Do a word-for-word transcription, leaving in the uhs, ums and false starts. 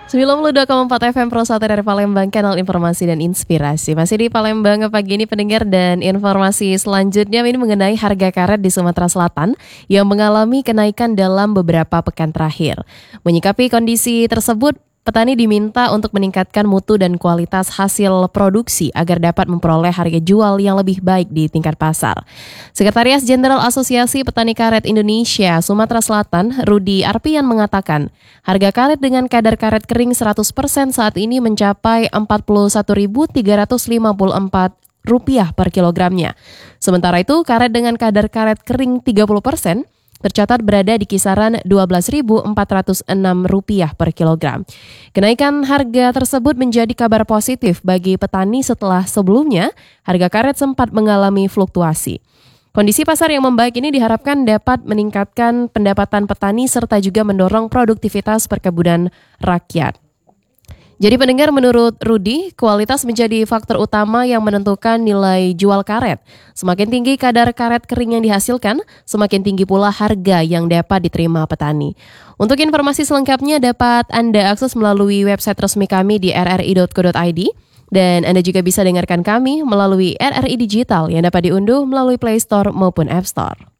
sembilan puluh dua koma empat F M Pro satu dari Palembang, kanal informasi dan inspirasi. Masih di Palembang pagi ini pendengar, dan informasi selanjutnya ini mengenai harga karet di Sumatera Selatan yang mengalami kenaikan dalam beberapa pekan terakhir. Menyikapi kondisi tersebut, petani diminta untuk meningkatkan mutu dan kualitas hasil produksi agar dapat memperoleh harga jual yang lebih baik di tingkat pasar. Sekretaris Jenderal Asosiasi Petani Karet Indonesia Sumatera Selatan, Rudi Arpian mengatakan, harga karet dengan kadar karet kering seratus persen saat ini mencapai empat puluh satu ribu tiga ratus lima puluh empat rupiah per kilogramnya. Sementara itu, karet dengan kadar karet kering tiga puluh persen tercatat berada di kisaran dua belas ribu empat ratus enam rupiah per kilogram. Kenaikan harga tersebut menjadi kabar positif bagi petani setelah sebelumnya harga karet sempat mengalami fluktuasi. Kondisi pasar yang membaik ini diharapkan dapat meningkatkan pendapatan petani serta juga mendorong produktivitas perkebunan rakyat. Jadi pendengar, menurut Rudi, kualitas menjadi faktor utama yang menentukan nilai jual karet. Semakin tinggi kadar karet kering yang dihasilkan, semakin tinggi pula harga yang dapat diterima petani. Untuk informasi selengkapnya dapat Anda akses melalui website resmi kami di r r i dot co dot i d, dan Anda juga bisa dengarkan kami melalui R R I Digital yang dapat diunduh melalui Play Store maupun App Store.